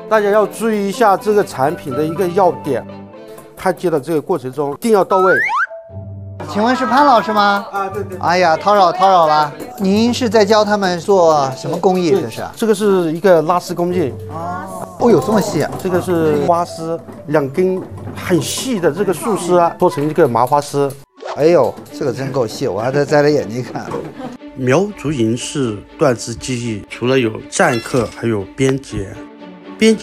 大家要注意一下这个产品的一个要点，焊接的这个过程中一定要到位。 请问是潘老师吗？ 啊，对对。 哎呀，叨扰了。您是在教他们做什么工艺？这是？ 这个是一个拉丝工艺。 哦，有这么细啊？ 这个是花丝，2根很细的这个树丝做成一个麻花丝。 哎呦，这个真够细，我还得摘着眼睛看。 苗族银饰缎织技艺，除了有篆刻，还有编结。